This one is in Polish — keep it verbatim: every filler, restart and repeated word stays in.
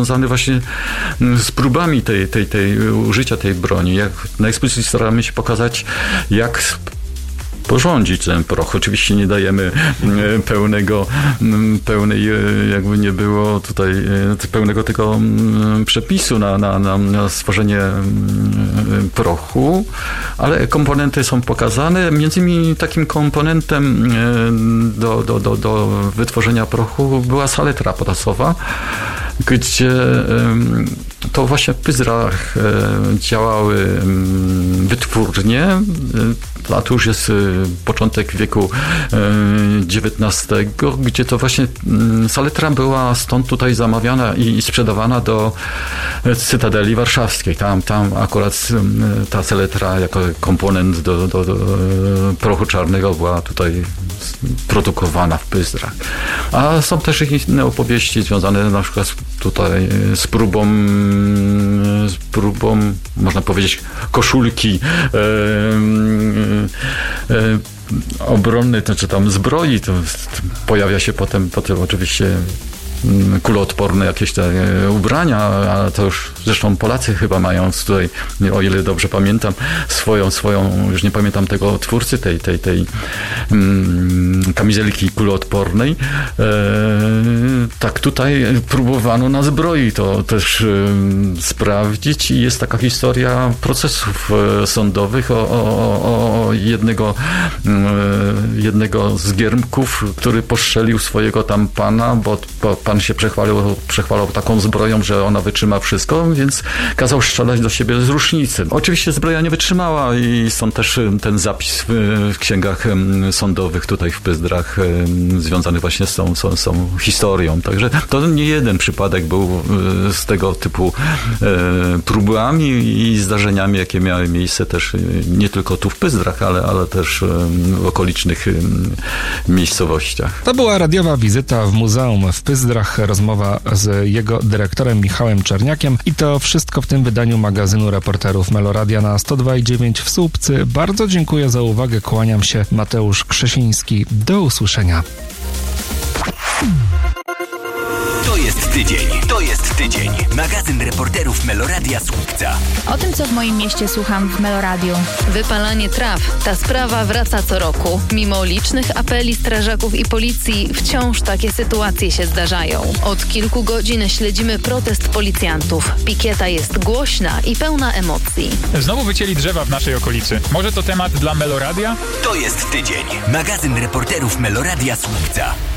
związany właśnie z próbami tej, tej, tej użycia tej broni. Jak na ekspozycji staramy się pokazać, jak porządzić ten proch. Oczywiście nie dajemy pełnego, pełnej, jakby nie było tutaj pełnego tego przepisu na, na, na stworzenie prochu, ale komponenty są pokazane. Między innymi takim komponentem do, do, do, do wytworzenia prochu była saletra potasowa, gdzie to właśnie w Pyzdrach działały wytwórnie, a to już jest początek wieku dziewiętnastego, gdzie to właśnie saletra była stąd tutaj zamawiana i sprzedawana do Cytadeli Warszawskiej. Tam, tam akurat ta saletra jako komponent do, do, do prochu czarnego była tutaj produkowana w Pyzdrach. A są też inne opowieści związane na przykład tutaj z próbą, z próbą, można powiedzieć, koszulki e, e, obronnej, to, czy tam zbroi. To, to pojawia się potem, potem oczywiście kuloodporne jakieś te ubrania, a to już zresztą Polacy chyba mają tutaj, o ile dobrze pamiętam, swoją, swoją, już nie pamiętam tego twórcy tej, tej, tej um, kamizelki kuloodpornej. E, tak tutaj próbowano na zbroi to też um, sprawdzić i jest taka historia procesów e, sądowych o, o, o jednego, um, jednego z giermków, który postrzelił swojego tam pana, bo, bo pan się przechwalał, przechwalał taką zbroją, że ona wytrzyma wszystko, więc kazał strzelać do siebie z rusznicy. Oczywiście zbroja nie wytrzymała i stąd też ten zapis w, w księgach sądowych tutaj w Pyzdrach związany właśnie z tą, z tą historią. Także to nie jeden przypadek był z tego typu próbami i zdarzeniami, jakie miały miejsce też nie tylko tu w Pyzdrach, ale, ale też w okolicznych miejscowościach. To była radiowa wizyta w muzeum w Pyzdrach. Rozmowa z jego dyrektorem Michałem Czerniakiem i to wszystko w tym wydaniu magazynu Reporterów Meloradia na sto dwa i dziewięć w Słupcy. Bardzo dziękuję za uwagę, kłaniam się, Mateusz Krzesiński. Do usłyszenia. To jest tydzień, to jest tydzień. Magazyn Reporterów Meloradia Słupca. O tym, co w moim mieście słucham w Meloradiu. Wypalanie traw. Ta sprawa wraca co roku. Mimo licznych apeli strażaków i policji, wciąż takie sytuacje się zdarzają. Od kilku godzin śledzimy protest policjantów. Pikieta jest głośna i pełna emocji. Znowu wycięli drzewa w naszej okolicy. Może to temat dla Meloradia? To jest tydzień. Magazyn Reporterów Meloradia Słupca.